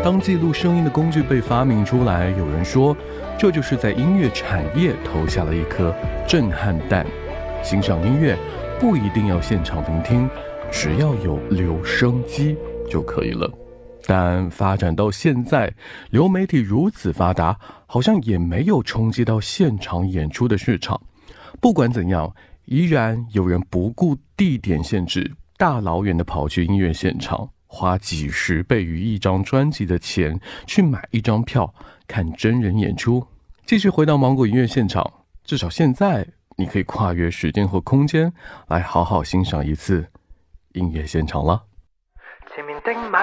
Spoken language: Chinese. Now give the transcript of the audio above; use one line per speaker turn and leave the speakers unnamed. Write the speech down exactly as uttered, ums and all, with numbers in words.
当记录声音的工具被发明出来，有人说这就是在音乐产业投下了一颗震撼弹。欣赏音乐不一定要现场聆听，只要有留声机就可以了。但发展到现在，流媒体如此发达，好像也没有冲击到现场演出的市场。不管怎样，依然有人不顾地点限制，大老远的跑去音乐现场，花几十倍于一张专辑的钱去买一张票看真人演出。继续回到芒果音乐现场，至少现在你可以跨越时间和空间来好好欣赏一次音乐现场了。
前面的馬